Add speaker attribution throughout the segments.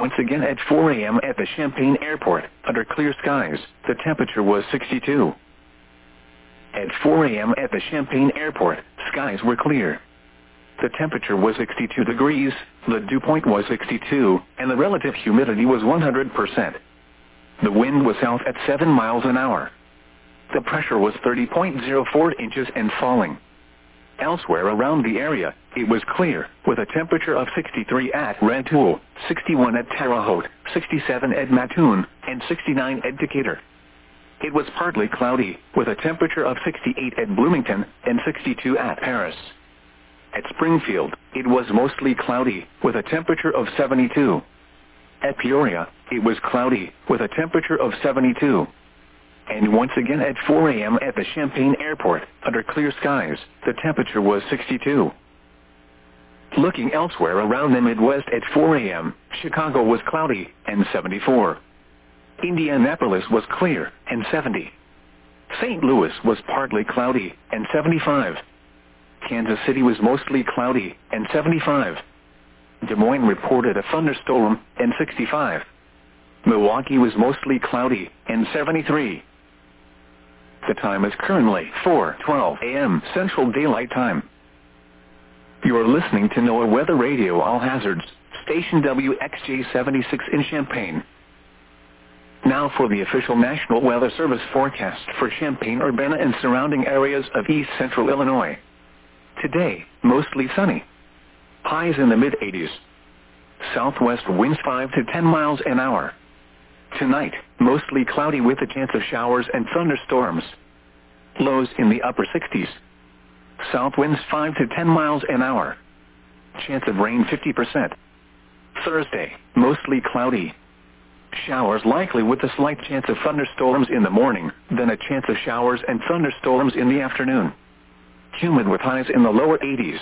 Speaker 1: Once again at 4 a.m. at the Champaign Airport, under clear skies, the temperature was 62. At 4 a.m. at the Champaign Airport, skies were clear. The temperature was 62 degrees, the dew point was 62, and the relative humidity was 100%. The wind was south at 7 miles an hour. The pressure was 30.04 inches and falling. Elsewhere around the area, it was clear, with a temperature of 63 at Rantoul, 61 at Terre Haute, 67 at Mattoon, and 69 at Decatur. It was partly cloudy, with a temperature of 68 at Bloomington and 62 at Paris. At Springfield, it was mostly cloudy, with a temperature of 72. At Peoria, it was cloudy, with a temperature of 72. And once again at 4 a.m. at the Champaign Airport, under clear skies, the temperature was 62. Looking elsewhere around the Midwest at 4 a.m., Chicago was cloudy, and 74. Indianapolis was clear, and 70. St. Louis was partly cloudy, and 75. Kansas City was mostly cloudy, and 75. Des Moines reported a thunderstorm, and 65. Milwaukee was mostly cloudy, and 73. The time is currently 4:12 a.m. Central Daylight Time. You are listening to NOAA Weather Radio All Hazards, station WXJ-76 in Champaign. Now for the official National Weather Service forecast for Champaign-Urbana and surrounding areas of east central Illinois. Today, mostly sunny. Highs in the mid-80s. Southwest winds 5 to 10 miles an hour. Tonight, mostly cloudy with a chance of showers and thunderstorms. Lows in the upper 60s. South winds 5 to 10 miles an hour. Chance of rain 50%. Thursday, mostly cloudy. Showers likely with a slight chance of thunderstorms in the morning, then a chance of showers and thunderstorms in the afternoon. Humid with highs in the lower 80s.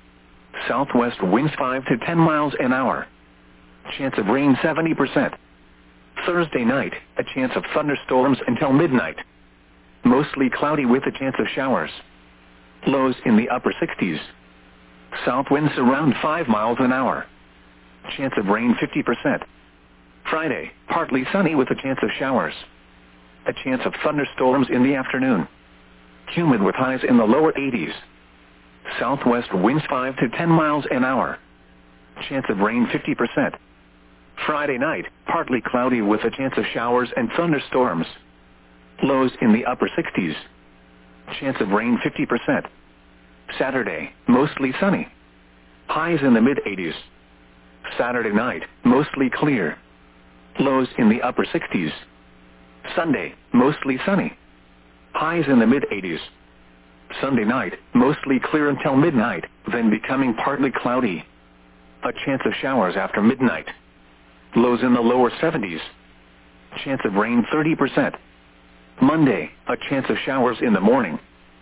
Speaker 1: Southwest winds 5 to 10 miles an hour. Chance of rain 70%. Thursday night, a chance of thunderstorms until midnight. Mostly cloudy with a chance of showers. Lows in the upper 60s. South winds around 5 miles an hour. Chance of rain 50%. Friday, partly sunny with a chance of showers. A chance of thunderstorms in the afternoon. Humid with highs in the lower 80s. Southwest winds 5 to 10 miles an hour. Chance of rain 50%. Friday night, partly cloudy with a chance of showers and thunderstorms. Lows in the upper 60s. Chance of rain 50%. Saturday, mostly sunny. Highs in the mid-80s. Saturday night, mostly clear. Lows in the upper 60s. Sunday, mostly sunny. Highs in the mid-80s. Sunday night, mostly clear until midnight, then becoming partly cloudy. A chance of showers after midnight. Lows in the lower 70s. Chance of rain 30%. Monday, a chance of showers in the morning.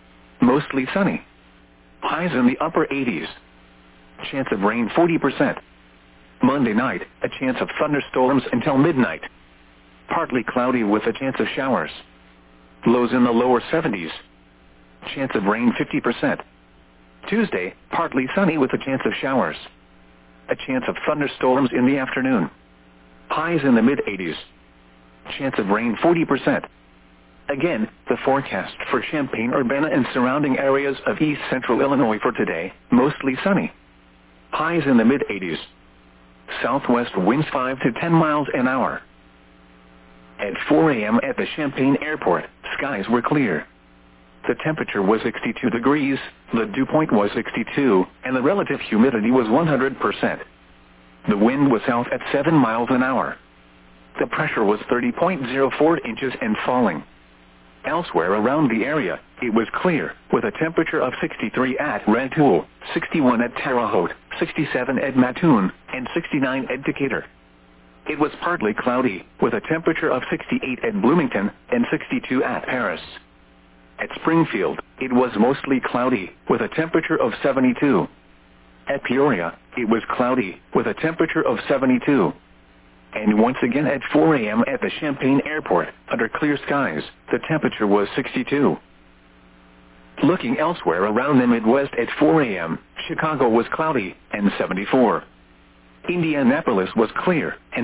Speaker 1: Mostly sunny. Highs in the upper 80s. Chance of rain 40%. Monday night, a chance of thunderstorms until midnight. Partly cloudy with a chance of showers. Lows in the lower 70s. Chance of rain 50%. Tuesday, partly sunny with a chance of showers. A chance of thunderstorms in the afternoon. Highs in the mid-80s. Chance of rain 40%. Again, the forecast for Champaign-Urbana and surrounding areas of east central Illinois for today, mostly sunny. Highs in the mid-80s. Southwest winds 5 to 10 miles an hour. At 4 a.m. at the Champaign Airport, skies were clear. The temperature was 62 degrees, the dew point was 62, and the relative humidity was 100%. The wind was south at 7 miles an hour. The pressure was 30.04 inches and falling. Elsewhere around the area, it was clear, with a temperature of 63 at Rantoul, 61 at Terre Haute, 67 at Mattoon, and 69 at Decatur. It was partly cloudy, with a temperature of 68 at Bloomington and 62 at Paris. At Springfield, it was mostly cloudy, with a temperature of 72. At Peoria, it was cloudy, with a temperature of 72. And once again at 4 a.m. at the Champaign Airport, under clear skies, the temperature was 62. Looking elsewhere around the Midwest at 4 a.m., Chicago was cloudy, and 74. Indianapolis was clear, and